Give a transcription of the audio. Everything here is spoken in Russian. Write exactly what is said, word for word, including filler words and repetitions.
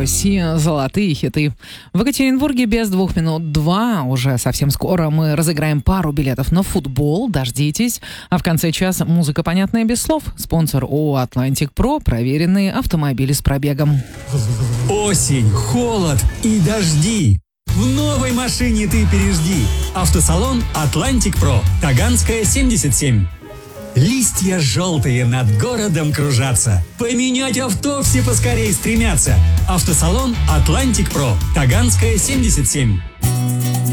Россия. Золотые хиты. В Екатеринбурге без двух минут два. Уже совсем скоро мы разыграем пару билетов на футбол. Дождитесь. А в конце часа музыка, понятная без слов. Спонсор ООО «Атлантик Про». Проверенные автомобили с пробегом. Осень, холод и дожди. В новой машине ты пережди. Автосалон «Атлантик Про». Таганская, семьдесят семь. Листья желтые над городом кружатся. Поменять авто все поскорей стремятся. Автосалон «Атлантик Про». Таганская, семьдесят семь.